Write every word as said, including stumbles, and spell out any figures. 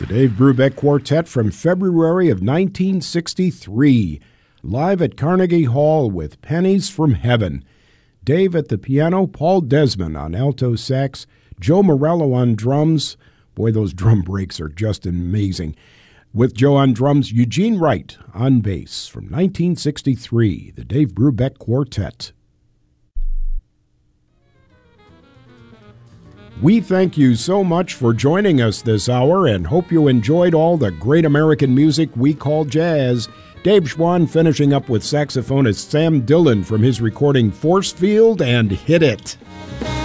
The Dave Brubeck Quartet from February of nineteen sixty-three, live at Carnegie Hall with Pennies from Heaven. Dave at the piano, Paul Desmond on alto sax, Joe Morello on drums. Boy, those drum breaks are just amazing. With Joe on drums, Eugene Wright on bass from nineteen sixty-three, the Dave Brubeck Quartet. We thank you so much for joining us this hour and hope you enjoyed all the great American music we call jazz. Dave Schwann finishing up with saxophonist Sam Dillon from his recording Force Field and Hit It.